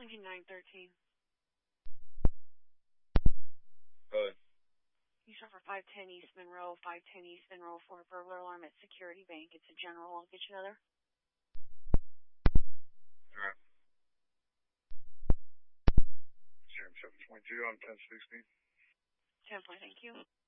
Lincoln 913. Go ahead. You start for 510 East Monroe, 510 East Monroe for a burglar alarm at Security Bank. It's a general. I'll get you another. All right. Sam 722 on 1016. 10 point, thank you.